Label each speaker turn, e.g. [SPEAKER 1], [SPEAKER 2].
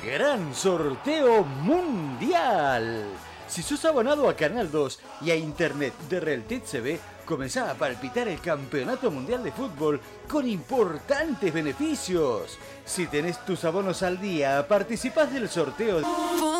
[SPEAKER 1] Gran sorteo mundial. Si sos abonado a Canal 2 y a Internet de Realtet CB, comenzá a palpitar el Campeonato Mundial de Fútbol con importantes beneficios. Si tenés tus abonos al día, participás del sorteo.